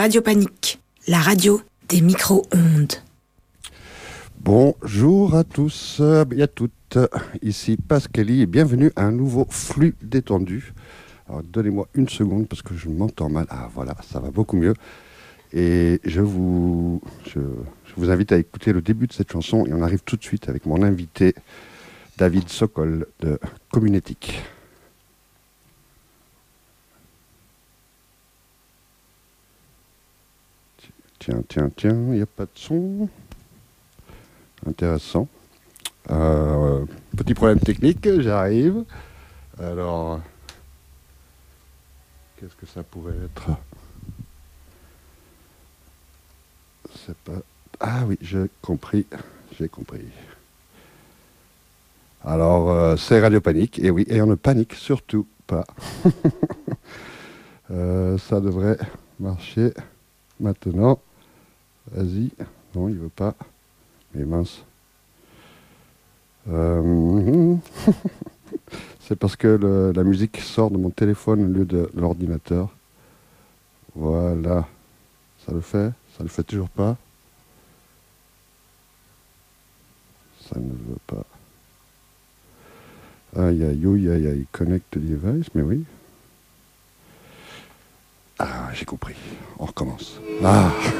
Radio Panique, la radio des micro-ondes. Bonjour à tous et à toutes, ici Pascali et bienvenue à un nouveau flux détendu. Alors donnez-moi une seconde parce que je m'entends mal. Ah voilà, ça va beaucoup mieux. Et je vous invite à écouter le début de cette chanson et on arrive tout de suite avec mon invité David Sokol de Communétique. Tiens, il n'y a pas de son. Intéressant. Petit problème technique, j'arrive. Alors, qu'est-ce que ça pourrait être? C'est pas... Ah oui, j'ai compris. Alors, c'est Radio Panique, et oui, et on ne panique surtout pas. Ça devrait marcher maintenant. Vas-y. Non, il veut pas. Mais mince. C'est parce que la musique sort de mon téléphone au lieu de l'ordinateur. Voilà. Ça le fait toujours pas. Ça ne veut pas. Aïe, connect device, mais oui. Ah, j'ai compris. On recommence. Ah